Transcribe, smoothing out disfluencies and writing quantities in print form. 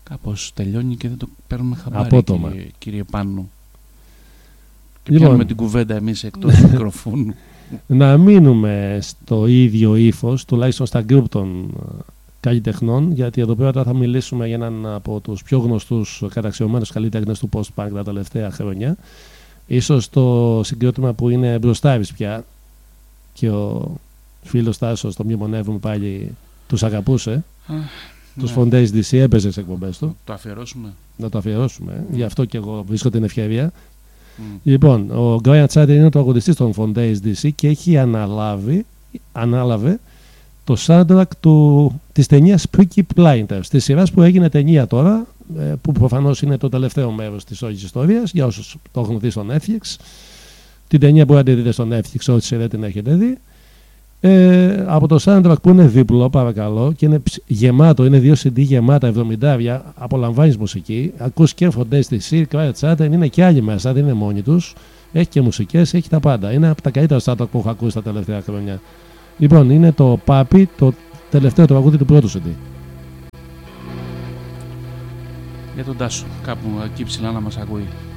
Κάπως τελειώνει και δεν το παίρνουμε χαμπάρι, απότομα. Κύριε Πάνου. Και πιάνουμε την κουβέντα εμείς εκτός μικροφώνου. Να μείνουμε στο ίδιο ύφος, τουλάχιστον στα group των καλλιτεχνών, γιατί εδώ πέρα θα μιλήσουμε για έναν από τους πιο γνωστούς καταξιωμένους καλλιτέχνες του post-punk τα τελευταία χρόνια. Ίσως το συγκρότημα που είναι μπροστάρις πια και ο φίλος Τάσος το μνημονεύουμε πάλι, τους αγαπούσε. Τους Fondays DC, έπαιζε στις εκπομπές του. Να το αφιερώσουμε. Να το αφιερώσουμε. Γι' αυτό και εγώ βρίσκω την ευκαιρία. Λοιπόν, ο Brian Chater είναι ο τραγουδιστής των Fondays DC και έχει ανάλαβε το soundtrack της ταινίας Peaky Blinders, της σειράς που έγινε ταινία τώρα, που προφανώς είναι το τελευταίο μέρος της όλης ιστορίας, για όσους το έχουν δει στο Netflix. Την ταινία που τη δείτε στο Netflix, όσοι δεν την έχετε δει. Από το soundtrack που είναι διπλό, παρακαλώ, και είναι γεμάτο, είναι 2 CD γεμάτα, 70, απολαμβάνεις μουσική, ακούς και Fondays DC, Brian Chater, είναι και άλλοι μέσα, δεν είναι μόνοι τους, έχει και μουσικές, έχει τα πάντα. Είναι από τα καλύτερα soundtrack που έχω ακούσει τα τελευταία χρόνια. Λοιπόν, είναι το Papi, το τελευταίο τραγούδι του πρώτου CD. Για τον Τάσο, κάπου εκεί ψηλά να μας ακούει.